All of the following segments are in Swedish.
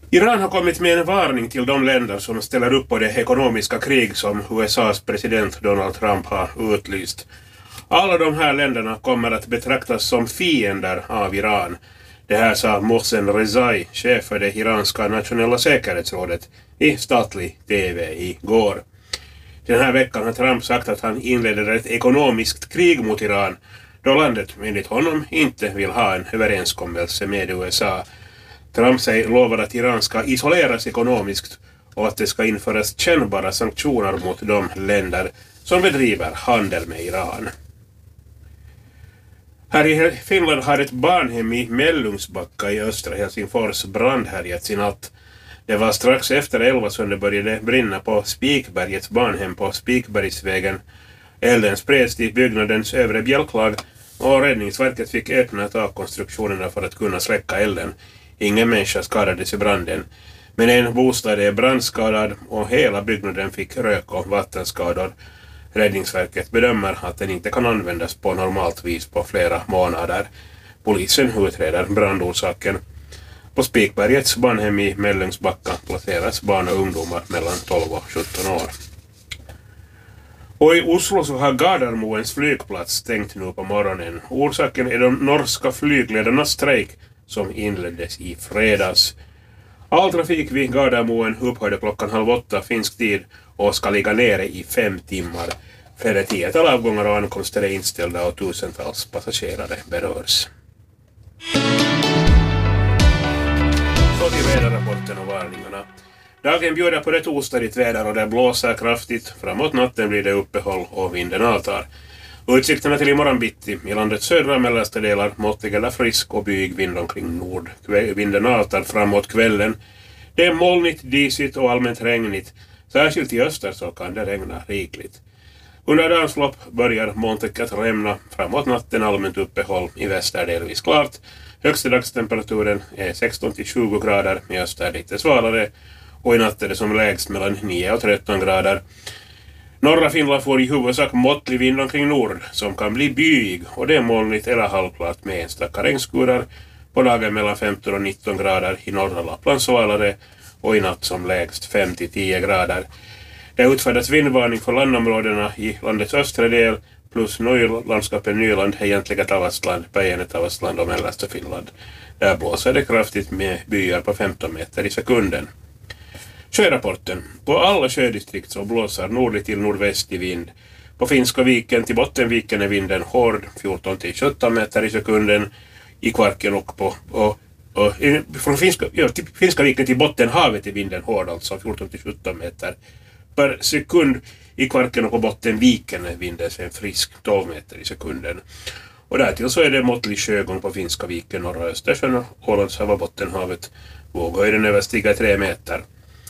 Iran har kommit med en varning till de länder som ställer upp på det ekonomiska krig som USAs president Donald Trump har utlyst. Alla de här länderna kommer att betraktas som fiender av Iran. Det här sa Mohsen Rezai, chef för det iranska nationella säkerhetsrådet, i statlig tv igår. Den här veckan har Trump sagt att han inleder ett ekonomiskt krig mot Iran, då landet enligt honom inte vill ha en överenskommelse med USA. Trump lovar att Iran ska isoleras ekonomiskt och att det ska införas kännbara sanktioner mot de länder som bedriver handel med Iran. Här i Finland har ett barnhem i Mellungsbacka i östra Helsingfors brandhärjats i natt. Det var strax efter 11 som det började brinna på Spikbergets barnhem på Spikbergsvägen. Elden spreds till byggnadens övre bjälklag och räddningsverket fick öppna takkonstruktionerna för att kunna släcka elden. Ingen människa skadades i branden, men en bostad är brandskadad och hela byggnaden fick rök- och vattenskador. Räddningsverket bedömer att den inte kan användas på normalt vis på flera månader. Polisen utreder brandorsaken. På Spikbergets barnhem i Mellungsbacka placeras barn och ungdomar mellan 12 och 17 år. Och i Oslo så har Gardermoens flygplats stängt nu på morgonen. Orsaken är de norska flygledarnas strejk som inleddes i fredags. All trafik vid Gardermoen upphörde klockan 7:30 finsk tid och ska ligga nere i 5 timmar. Flera tiotal avgångar och ankomster är inställda och tusentals passagerare berörs. Så till väderrapporten och varningarna. Dagen bjuder på rätt ostadigt väder och det blåser kraftigt. Framåt natten blir det uppehåll och vinden avtar. Utsikterna till imorgon bitti. I landets södra och mellersta delar måttlig eller frisk och byig vind omkring nord. Vinden avtar framåt kvällen. Det är molnigt, disigt och allmänt regnigt. Särskilt i öster så kan det regna rikligt. Under dagens lopp börjar molntäcket rämna. Framåt natten allmänt uppehåll. I väster delvis klart. Högsta dagstemperaturen är 16-20 grader. I öster lite svalare. Och i natt är det som lägst mellan 9 och 13 grader. Norra Finland får i huvudsak måttlig vind omkring nord som kan bli byig och det är molnigt eller halvklart med enstaka regnskurar. På dagen mellan 15 och 19 grader i norra Lappland svalare och i natt som lägst 5-10 grader. Det utfärdas vindvarning för landområdena i landets östra del plus landskapet Nyland, egentliga Tavastland, Päijänne, Tavastland och mellersta Finland. Där blåser det kraftigt med byar på 15 meter i sekunden. Sjörapporten. På alla sjödistrikt så blåser nordlig till nordvästlig vind. På Finska viken till Bottenviken är vinden hård, 14-17 meter i sekunden. I Kvarken och från Finska viken till Bottenhavet är vinden hård, alltså 14-17 meter per sekund. I Kvarken och på Bottenviken är vinden sen frisk, 12 meter i sekunden. Och därtill så är det måttlig sjögång på Finska viken, norra Östersjön och Ålandshav och Bottenhavet. Våghöjden överstiger 3 meter.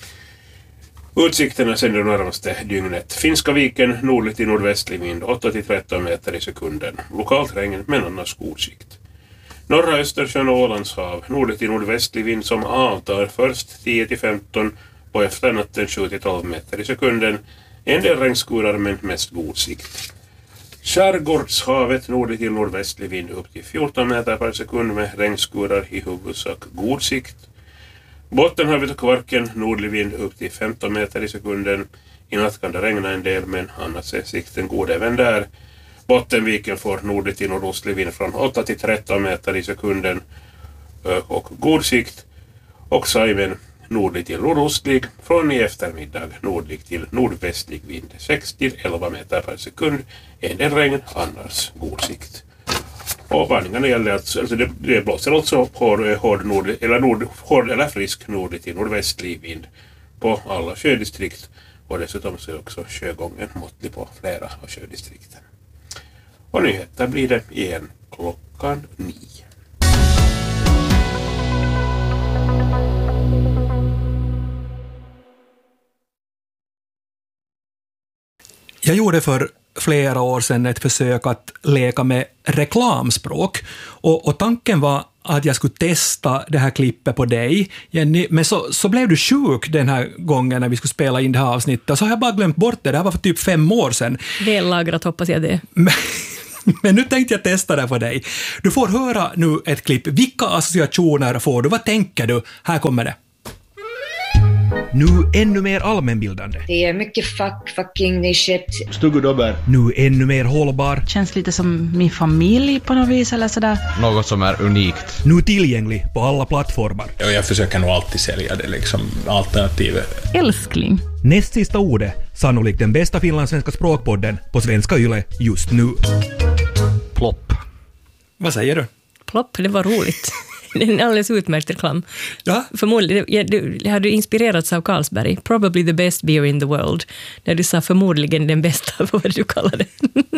Utsikterna sen det närmaste dygnet. Finska viken nordligt till nordvästlig vind 8-13 meter i sekunden. Lokalt regn men annars god sikt. Norra Östersjön och Ålandshav nordligt till nordvästlig vind som avtar först 10-15 och efter natten 7-12 meter i sekunden. En del regnskurar men mest god sikt. Skärgårdshavet nordligt till nordvästlig vind upp till 14 meter per sekund med regnskurar i huvudsak god sikt. Bottenhavet och Kvarken nordlig vind upp till 15 meter i sekunden. I natt kan det regna en del men annars är sikten god även där. Bottenviken får nordlig till nordostlig vind från 8-13 meter i sekunden och god sikt. Och Saimen nordlig till nordostlig från i eftermiddag nordlig till nordvästlig vind 6-11 meter per sekund. En del regn, annars god sikt. Och varningarna gäller alltså det blåser alltså hård eller frisk nordlig till nordvästlig vind på alla sjödistrikt och dessutom så är också sjögången måttlig på flera av sjödistrikten. Och nyheter blir det igen klockan 9. Jag gjorde för flera år sedan ett försök att leka med reklamspråk och tanken var att jag skulle testa det här klippet på dig, Jenny, men så blev du sjuk den här gången när vi skulle spela in det här avsnittet och så har jag bara glömt bort det. Det här var för typ 5 år sedan. Väl lagrat hoppas jag det. Men nu tänkte jag testa det på dig. Du får höra nu ett klipp. Vilka associationer får du? Vad tänker du? Här kommer det. Nu ännu mer allmänbildande. Det är mycket fucking shit. Stuggodobber. Nu ännu mer hållbar. Känns lite som min familj på något vis eller sådär. Något som är unikt. Nu tillgänglig på alla plattformar. Och jag försöker nog alltid sälja det liksom alternativet. Älskling. Näst sista ordet, sannolikt den bästa finlandssvenska språkpodden på Svenska Yle just nu. Plopp. Vad säger du? Plopp, det var roligt. Det är en alldeles utmärkt reklam. Ja. Förmodligen, du hade inspirerats av Carlsberg. Probably the best beer in the world. När du sa förmodligen den bästa, vad du kallade det.